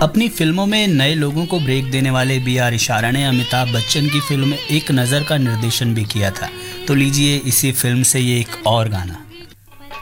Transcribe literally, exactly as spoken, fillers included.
अपनी फिल्मों में नए लोगों को ब्रेक देने वाले बी आर इशारा ने अमिताभ बच्चन की फिल्म एक नज़र का निर्देशन भी किया था। तो लीजिए इसी फिल्म से ये एक और गाना।